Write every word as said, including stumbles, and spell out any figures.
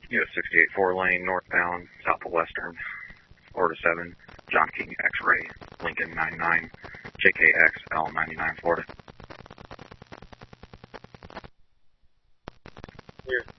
U S sixty-eight four lane, northbound, south of Western, Florida seven, John King X-Ray, Lincoln nine nine, J K X L ninety-nine, Florida. Here.